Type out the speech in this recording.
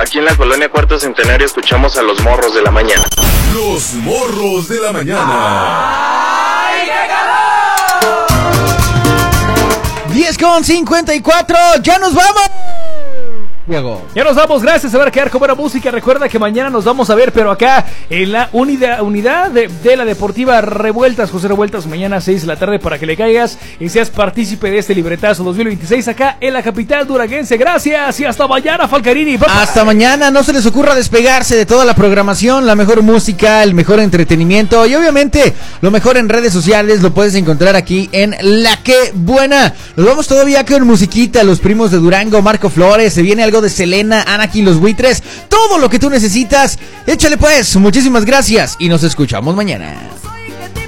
Aquí en la colonia Cuarto Centenario escuchamos a los morros de la mañana. Los morros de la mañana. ¡Ay, qué calor! 10:54, ya nos vamos. Diego. Ya nos vamos, gracias, se va a quedar con buena música. Recuerda que mañana nos vamos a ver, pero acá en la unidad de la Deportiva Revueltas, José Revueltas, mañana a 6 de la tarde para que le caigas y seas partícipe de este libretazo 2026 acá en la capital duraguense. Gracias y hasta mañana, Falcarini. Hasta mañana, no se les ocurra despegarse de toda la programación, la mejor música, el mejor entretenimiento y obviamente lo mejor en redes sociales lo puedes encontrar aquí en La Que Buena. Nos vamos todavía con musiquita, los primos de Durango, Marco Flores, se viene algo de Selena, Anakin, los buitres, todo lo que tú necesitas. Échale pues, muchísimas gracias y nos escuchamos mañana.